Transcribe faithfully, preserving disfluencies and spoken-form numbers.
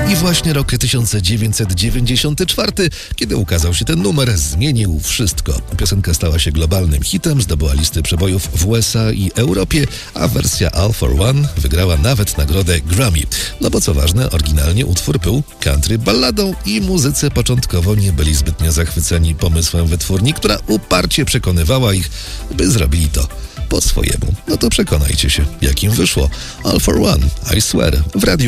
I właśnie rok tysiąc dziewięćset dziewięćdziesiąty czwarty, kiedy ukazał się ten numer, zmienił wszystko. Piosenka stała się globalnym hitem, zdobyła listy przebojów w U S A i Europie, a wersja All for One wygrała nawet nagrodę Grammy. No bo co ważne, oryginalnie utwór był country balladą i muzycy początkowo nie byli zbytnio zachwyceni pomysłem wytwórni, która uparcie przekonywała ich, by zrobili to po swojemu. No to przekonajcie się, jakim wyszło All for One, I Swear, w radiu